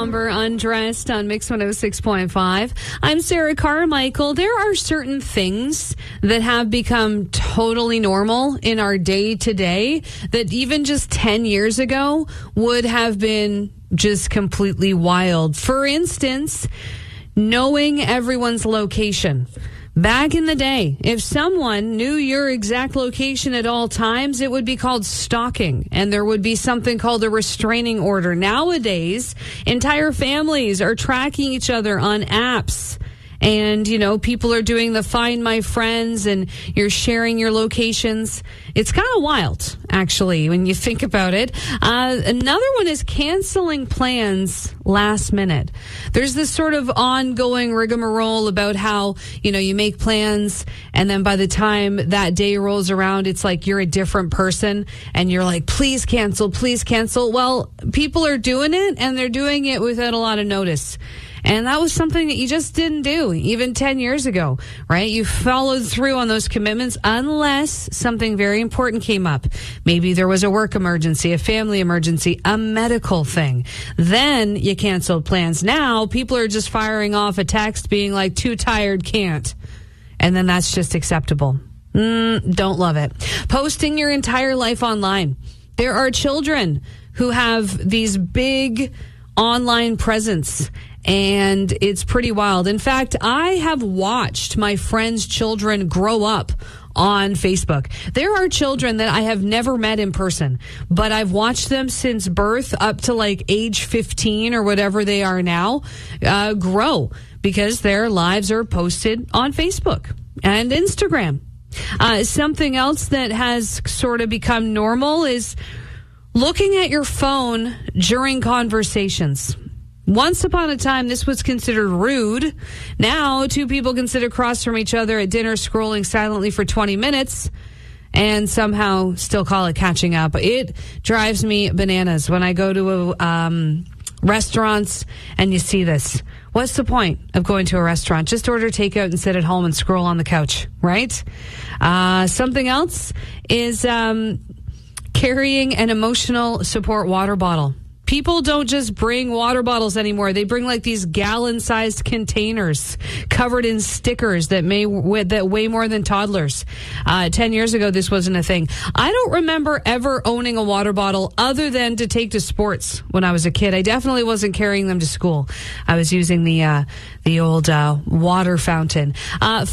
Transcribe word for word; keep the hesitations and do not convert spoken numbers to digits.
Somber Undressed on Mix one oh six point five. I'm Sarah Carmichael. There are certain things that have become totally normal in our day to day that even just ten years ago would have been just completely wild. For instance, knowing everyone's location. Back in the day, if someone knew your exact location at all times, it would be called stalking, and there would be something called a restraining order. Nowadays, entire families are tracking each other on apps. And, you know, people are doing the Find My Friends and you're sharing your locations. It's kind of wild, actually, when you think about it. Uh, another one is canceling plans last minute. There's this sort of ongoing rigmarole about how, you know, you make plans and then by the time that day rolls around, it's like you're a different person and you're like, please cancel, please cancel. Well, people are doing it and they're doing it without a lot of notice. And that was something that you just didn't do even ten years ago, right? You followed through on those commitments unless something very important came up. Maybe there was a work emergency, a family emergency, a medical thing. Then you canceled plans. Now people are just firing off a text being like, too tired, can't. And then that's just acceptable. Mm, don't love it. Posting your entire life online. There are children who have these big online presence. And it's pretty wild. In fact, I have watched my friends' children grow up on Facebook. There are children that I have never met in person, but I've watched them since birth up to like age fifteen or whatever they are now, uh, grow because their lives are posted on Facebook and Instagram. Uh, something else that has sort of become normal is looking at your phone during conversations. Once upon a time, this was considered rude. Now, two people can sit across from each other at dinner scrolling silently for twenty minutes and somehow still call it catching up. It drives me bananas when I go to a, um, restaurants and you see this. What's the point of going to a restaurant? Just order takeout and sit at home and scroll on the couch, right? Uh, something else is um, carrying an emotional support water bottle. People don't just bring water bottles anymore. They bring like these gallon-sized containers covered in stickers that may that weigh more than toddlers. Uh, ten years ago, this wasn't a thing. I don't remember ever owning a water bottle other than to take to sports when I was a kid. I definitely wasn't carrying them to school. I was using the uh, the old uh, water fountain. Uh,